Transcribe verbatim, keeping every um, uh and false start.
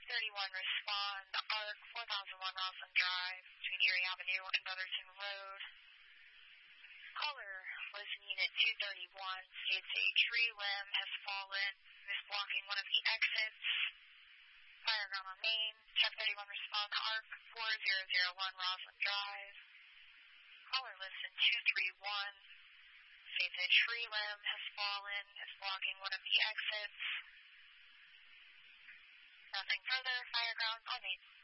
thirty-one respond, ARC four thousand one Roslyn Drive, between Erie Avenue and Brotherton Road. Caller was unit two thirty-one, states a tree limb has fallen, is blocking one of the exits. Fireground on main, check thirty-one respond, ARC four thousand one Roslyn Drive. Caller listen two three one, states a tree limb has fallen, is blocking one of the exits. Nothing further, Fireground on main.